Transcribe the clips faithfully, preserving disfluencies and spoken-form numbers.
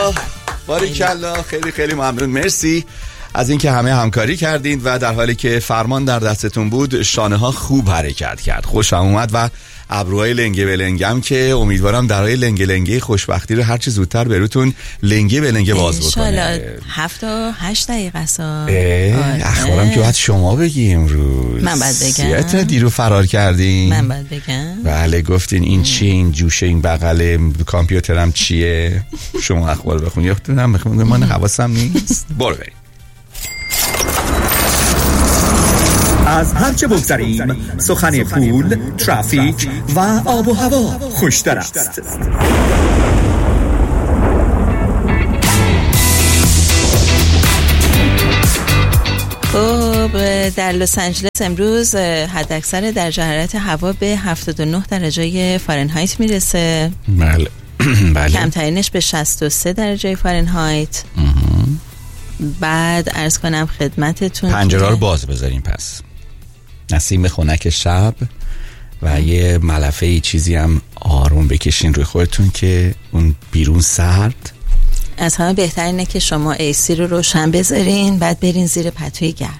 باریکلا باریکلا، خیلی خیلی ممنون، مرسی از اینکه همه همکاری کردین و در حالی که فرمان در دستتون بود شانه ها خوب حرکت کرد، خوشم اومد و ابروهای لنگه به لنگم که امیدوارم درهای لنگه لنگه خوشبختی رو هر چی زودتر بروتون لنگه به لنگه باز بکنه. انشالله هفت تا هشت دقیقه سا اخبارم که باید شما بگی امروز. من باید بگم؟ یادتونه دیرو فرار کردین؟ من باید بگم؟ بله گفتین این چیه، این جوشه، این بغله کامپیوترم چیه. شما اخبار بخون. یادتونم بخون من حواسم نیست. برو بریم. از هرچه بگذریم سخن پول، ترافیک و آب و هوا خوشتر است. خب در لس آنجلس امروز حداکثر درجه حرارت هوا به هفتاد و نه درجه فارنهایت میرسه. بله بله. کمترینش به شصت و سه درجه فارنهایت. بعد عرض کنم خدمتتون پنجره رو باز بذاریم، پس نسیم خنک شب و یه ملفه ای چیزی هم آروم بکشین روی خودتون که اون بیرون سرد. از همه بهتر اینه که شما ایسی رو روشن بذارین، بعد برین زیر پتوی گرم.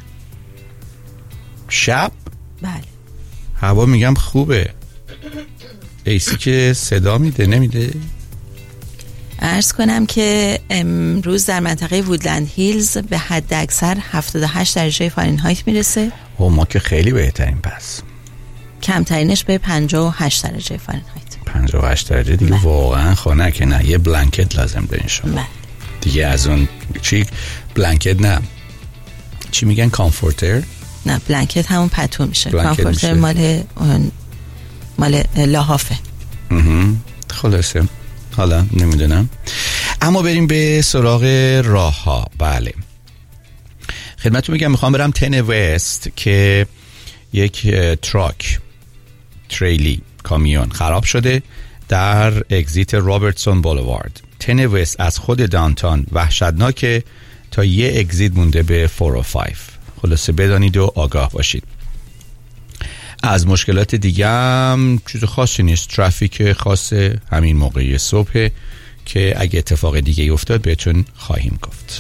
شب؟ بله. هوا میگم خوبه، ایسی که صدا میده نمیده. عرض کنم که امروز در منطقه وودلند هیلز به حد اکثر هفتاد و هشت درجه فارنهایت میرسه. او ما که خیلی بهترین. پس کمترینش به پنجاه و هشت درجه فارنهایت. پنجاه و هشت درجه دیگه واقعا خنکه. نه یه بلانکت لازم دارین شما. بله. دیگه از اون چی بلانکت، نه چی میگن، کامفورتر؟ نه بلانکت همون پتو میشه. کامفورتر میشه. مال مال لحافه. خلاصه حالا نمیدونم. اما بریم به سراغ راه ها. بله خدمتتون میگم میخوام برم تن وست که یک تراک تریلی کامیون خراب شده در اگزیت رابرتسون بولوارد. تن وست از خود دانتان وحشتناکه تا یه اگزیت مونده به چهارصد و پنج. خلاصه بدانید و آگاه باشید. از مشکلات دیگه هم چیز خاصی نیست، ترافیک خاص همین موقعی صبح که اگه اتفاق دیگه افتاد بهتون خواهیم گفت.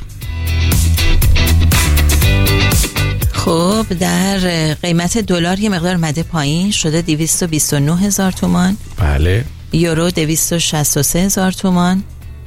خب در قیمت دلار یه مقدار مده پایین شده، دویست و بیست و نه هزار تومان. بله. یورو دویست و شصت و سه هزار تومان.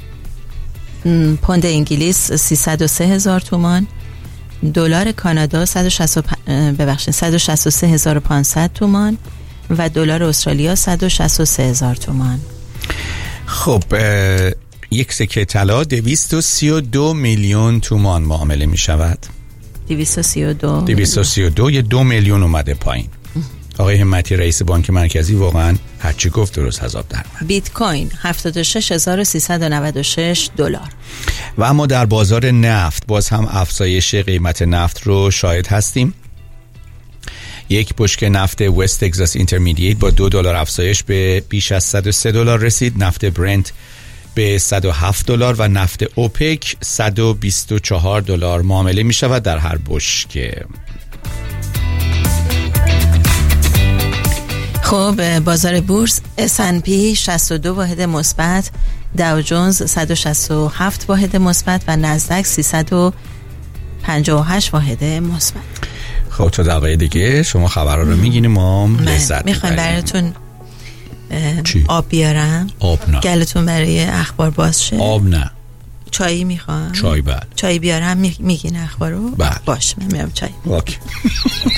پوند انگلیس سیصد و سه هزار تومان. دلار کانادا صد و شصت ببخشید صد و شصت و سه هزار و پانصد تومان و دلار استرالیا صد و شصت و سه هزار تومان. خب یک سکه طلا دویست و سی و دو میلیون تومان معامله می شود. دویست و سی و دو دویست و سی و دو یه دو میلیون اومده پایین. آقای همتی رئیس بانک مرکزی واقعا هرچی گفت درست حساب در اومد. بیت کوین هفتاد و شش هزار و سیصد و نود و شش دلار. و اما در بازار نفت باز هم افزایش قیمت نفت رو شاهد هستیم. یک بشکه نفت وست تگزاس اینترمدییت با دو دلار افزایش به بیش از صد و سه دلار رسید. نفت برنت به صد و هفت دلار و نفت اوپک صد و بیست و چهار دلار معامله می شود در هر بشکه. خب بازار بورس اس اند پی شصت و دو واحد مثبت، داو جونز صد و شصت و هفت واحد مثبت و نزدک سیصد و پنجاه و هشت واحد مثبت. خب تا دقیقه دیگه شما خبرها رو میگینیم ما لذت میخوایم براتون چی؟ آب بیارم. آب نه. گلتون برای اخبار باز شه. آب نه. چایی میخوام. چای بله. چای بیارم میگین اخبارو. بله. باشه من میرم چای. اوکی.